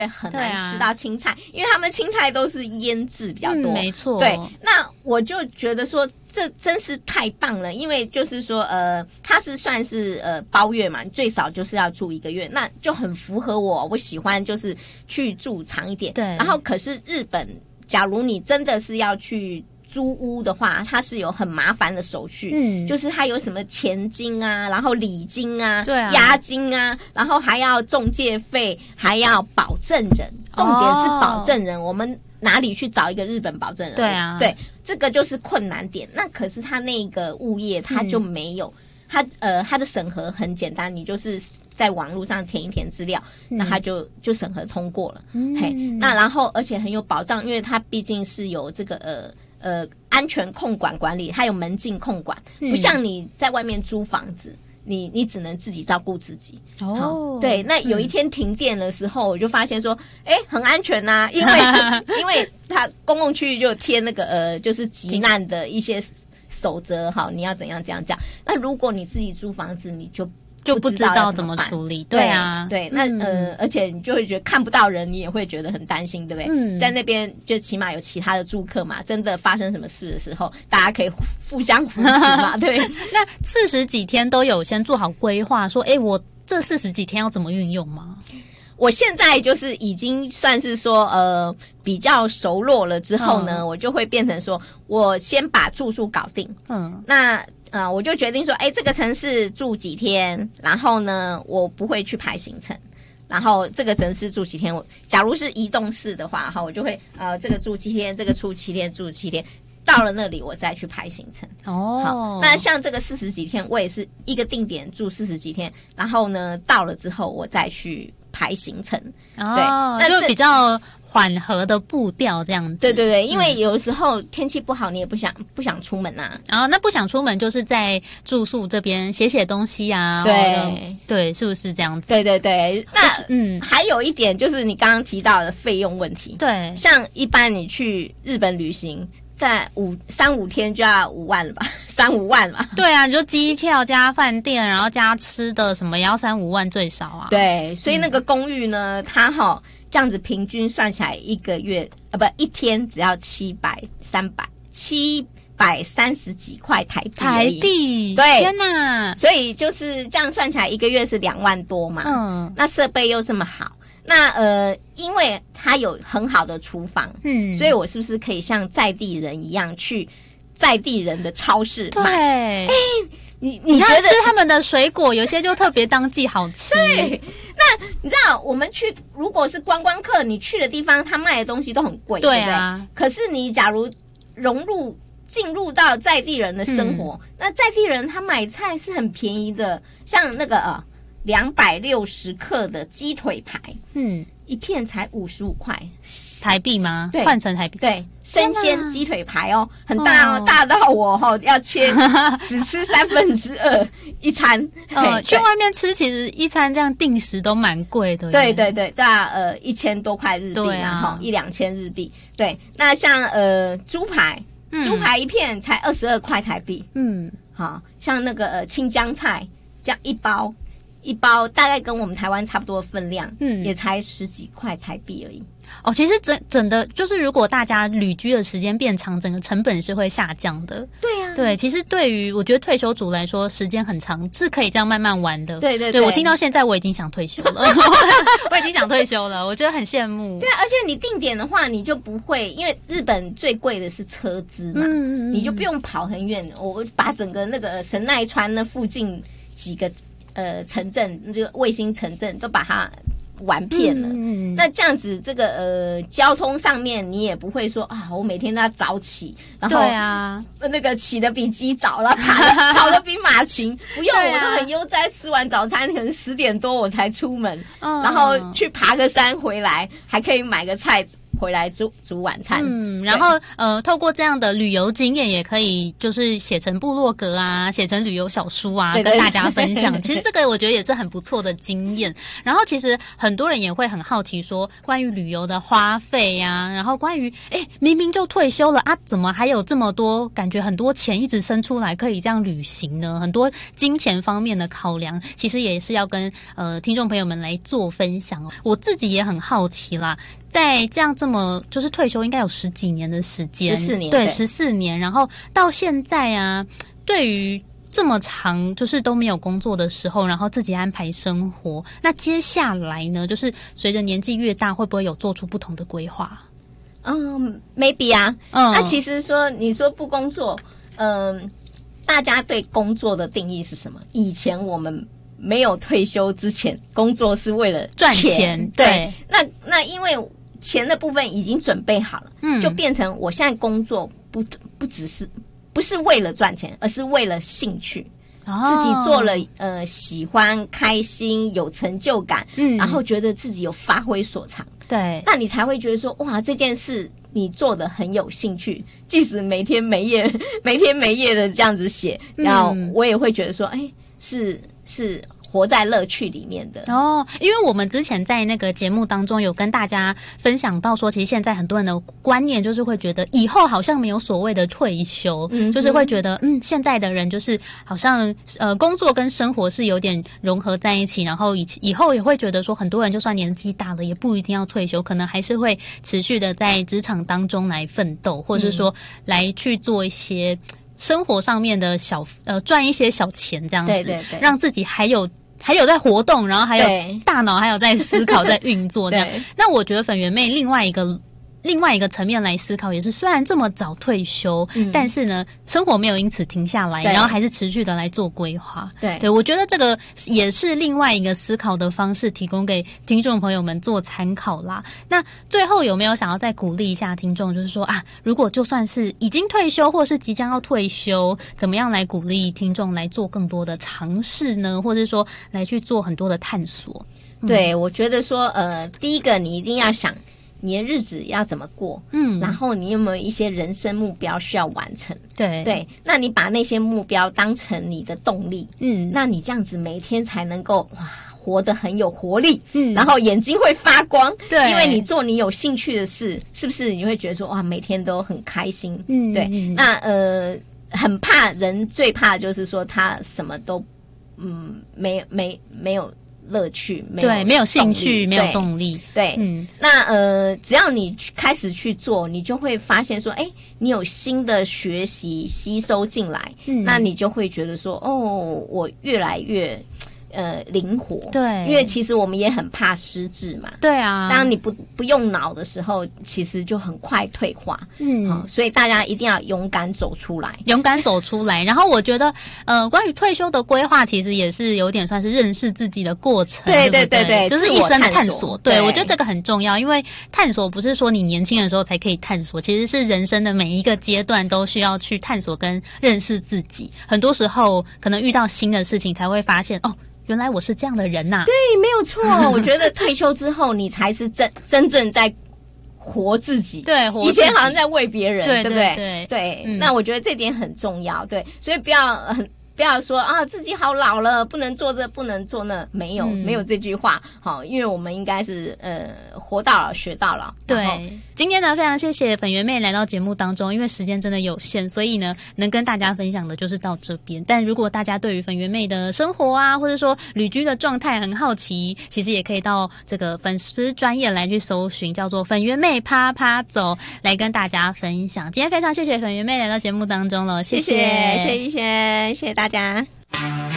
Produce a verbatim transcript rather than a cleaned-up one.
很难吃到青菜，啊、因为他们青菜都是腌制比较多， 嗯、没错。 对，那我就觉得说这真是太棒了，因为就是说呃，它是算是呃包月嘛，最少就是要住一个月，那就很符合我，我喜欢就是去住长一点。 对， 然后可是日本，假如你真的是要去租屋的话，它是有很麻烦的手续，嗯，就是它有什么前金啊，然后礼金啊， 对啊， 押金啊，然后还要中介费，还要保证人，重点是保证人，哦、我们哪里去找一个日本保证人？ 对啊， 对，这个就是困难点。那可是他那个物业他就没有，他、嗯、呃他的审核很简单，你就是在网络上填一填资料，嗯、那他就就审核通过了。嗯，嘿，那然后而且很有保障，因为他毕竟是有这个呃。呃，安全控管管理，还有门禁控管，不像你在外面租房子，你你只能自己照顾自己。哦，对，那有一天停电的时候，嗯、我就发现说，哎，很安全呐、啊，因为因为它公共区域就贴那个呃，就是急难的一些守则，好，你要怎样怎样讲。那如果你自己租房子，你就就不知道怎么处理，对啊， 对，对那、嗯、呃，而且你就会觉得看不到人，你也会觉得很担心，对不对？嗯，在那边就起码有其他的住客嘛，真的发生什么事的时候，大家可以互相扶持嘛，对。 那四十几天都有先做好规划，说，哎，我这四十几天要怎么运用吗？ 我现在就是已经算是说，呃，比较熟络了之后呢，嗯、我就会变成说，我先把住宿搞定，嗯，那。呃，我就决定说，哎，这个城市住几天，然后呢，我不会去排行程，然后这个城市住几天，我假如是移动式的话，哈，我就会呃，这个住七天，这个住七天，住七天，到了那里我再去排行程。哦，好，那像这个四十几天，我也是一个定点住四十几天，然后呢，到了之后我再去排行程。 哦，对，那就比较缓和的步调这样子。 对对对，因为有时候天气不好，你也不想不想出门啊。 然后、哦、那不想出门，就是在住宿这边写写东西啊。 对对，是不是这样子？ 对对对。那嗯，还有一点就是你刚刚提到的费用问题。 对， 像一般你去日本旅行，在五三五天就要五万了吧，三五万吧。 对啊，你就机票加饭店，然后加吃的什么，也要三五万最少啊。 对，所以那个公寓呢，嗯、它哈。这样子平均算起来，一个月啊不一天只要七百三百七百三十几块台币。 台币， 对， 天哪！ 所以就是这样算起来，一个月是两万多嘛。嗯，那设备又这么好，那呃，因为它有很好的厨房，嗯，所以我是不是可以像在地人一样去在地人的超市买？ 对， 哎。你你觉得吃他们的水果，有些就特别当季好吃。 对，那你知道我们去，如果是观光客，你去的地方，他卖的东西都很贵， 对啊。 对不对？可是你假如融入进入到在地人的生活，嗯、那在地人他买菜是很便宜的，像那个呃两百六十克的鸡腿排，嗯。一片才五十五块台币吗？ 对， 换成台币。 对，生鲜鸡腿排哦，很大哦，大到我哈、哦、要切只吃三分之二一餐。 呃，去外面吃其实一餐这样定时都蛮贵的。 对对对，大呃一千多块日币，然后、啊、一两千日币。对，那像呃猪排，嗯、猪排一片才二十二块台币。嗯，好像那个呃青江菜这样一包。一包大概跟我们台湾差不多的分量，嗯，也才十几块台币而已。 哦，其实整整的，就是如果大家旅居的时间变长，整个成本是会下降的。 对呀、啊， 对，其实对于我觉得退休族来说，时间很长，是可以这样慢慢玩的。 对对 对, 对，我听到现在我已经想退休了，我已经想退休了，我觉得很羡慕。 对啊，而且你定点的话，你就不会，因为日本最贵的是车资嘛，嗯嗯，你就不用跑很远。我把整个那个神奈川那附近几个。呃，城镇这个卫星城镇都把它玩遍了。嗯，那这样子，这个呃交通上面你也不会说啊，我每天都要早起，然后对啊， 那个起得比鸡早，然后爬得跑得比马勤，不用，啊、我都很悠哉，吃完早餐可能十点多我才出门，嗯，然后去爬个山回来，还可以买个菜。 回来煮煮晚餐。 嗯，然后呃，透过这样的旅游经验，也可以就是写成部落格啊，写成旅游小书啊， 对对对， 跟大家分享。其实这个我觉得也是很不错的经验。然后其实很多人也会很好奇说，关于旅游的花费啊，然后关于哎明明就退休了啊，怎么还有这么多感觉很多钱一直生出来可以这样旅行呢？很多金钱方面的考量，其实也是要跟呃听众朋友们来做分享哦。我自己也很好奇啦。在这样这么就是退休应该有十几年的时间， 十四年， 对，十四年，然后到现在啊，对于这么长就是都没有工作的时候，然后自己安排生活，那接下来呢，就是随着年纪越大，会不会有做出不同的规划？ 嗯 ，maybe 啊，嗯，那、啊、其实说你说不工作，嗯，大家对工作的定义是什么？以前我们没有退休之前，工作是为了赚钱， 对， 对那那因为钱的部分已经准备好了，嗯，就变成我现在工作不不只是不是为了赚钱，而是为了兴趣，哦、自己做了呃喜欢、开心、有成就感，嗯，然后觉得自己有发挥所长， 对， 那你才会觉得说哇这件事你做得很有兴趣，即使没天没夜、没天没夜的这样子写，然后我也会觉得说，哎，是是。活在乐趣里面的哦，因为我们之前在那个节目当中有跟大家分享到说，其实现在很多人的观念就是会觉得以后好像没有所谓的退休，嗯，就是会觉得嗯，现在的人就是好像呃工作跟生活是有点融合在一起，然后以以后也会觉得说，很多人就算年纪大了，也不一定要退休，可能还是会持续的在职场当中来奋斗，或者是说来去做一些生活上面的小呃赚一些小钱这样子， 对对对， 让自己还有。还有在活动，然后还有大脑还有在思考在运作这样。那我觉得粉圆妹另外一个另外一个层面来思考，也是虽然这么早退休，嗯、但是呢，生活没有因此停下来，然后还是持续的来做规划。 对， 对我觉得这个也是另外一个思考的方式，提供给听众朋友们做参考啦。那最后有没有想要再鼓励一下听众，就是说啊，如果就算是已经退休，或是即将要退休，怎么样来鼓励听众来做更多的尝试呢？或者说来去做很多的探索？ 嗯、对，我觉得说，呃，第一个你一定要想。你的日子要怎么过？嗯，然后你有没有一些人生目标需要完成？ 对对，那你把那些目标当成你的动力，嗯，那你这样子每天才能够哇活得很有活力，嗯，然后眼睛会发光， 对， 因为你做你有兴趣的事，是不是你会觉得说哇每天都很开心？嗯，对，那呃很怕人最怕就是说他什么都嗯没没没有。乐趣没有对，没有兴趣，没有动力。 对，嗯，那呃，只要你开始去做，你就会发现说，哎，你有新的学习吸收进来，嗯，那你就会觉得说，哦，我越来越。呃，灵活， 对， 因为其实我们也很怕失智嘛， 对啊， 当你不不用脑的时候，其实就很快退化，嗯，好、哦，所以大家一定要勇敢走出来， 勇敢走出来。然后我觉得，呃，关于退休的规划，其实也是有点算是认识自己的过程， 对对对对, 对, 对， 就是一生的探索。 索对，我觉得这个很重要，因为探索不是说你年轻的时候才可以探索，其实是人生的每一个阶段都需要去探索跟认识自己。很多时候可能遇到新的事情，才会发现哦。原来我是这样的人呐、啊！ 对，没有错。我觉得退休之后，你才是真真正在活自己。 对，活自己以前好像在为别人， 对对不对？ 对， 对。 嗯、 那我觉得这点很重要。对，所以不要很。不要说啊，自己好老了，不能做这，不能做那，没有，嗯、没有这句话。好，因为我们应该是呃，活到老学到老。 对，今天呢，非常谢谢粉圆妹来到节目当中，因为时间真的有限，所以呢，能跟大家分享的就是到这边。但如果大家对于粉圆妹的生活啊，或者说旅居的状态很好奇，其实也可以到这个粉丝专页来去搜寻，叫做粉圆妹趴趴走，来跟大家分享。今天非常谢谢粉圆妹来到节目当中了，谢谢谢谢谢医生，谢谢大家。